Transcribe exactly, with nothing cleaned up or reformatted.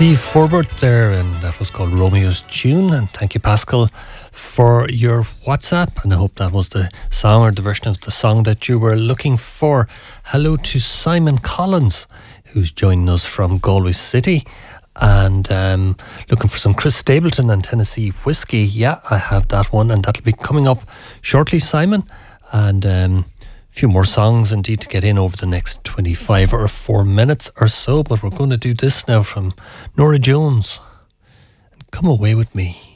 Tennessee Forbert there, and that was called Romeo's Tune. And thank you, Pascal, for your WhatsApp, and I hope that was the song or the version of the song that you were looking for. Hello to Simon Collins, who's joining us from Galway City, and um, looking for some Chris Stapleton and Tennessee Whiskey. Yeah, I have that one, and that'll be coming up shortly, Simon. And um, a few more songs indeed to get in over the next twenty-five or four minutes or so, but we're going to do this now from Norah Jones. Come Away With Me.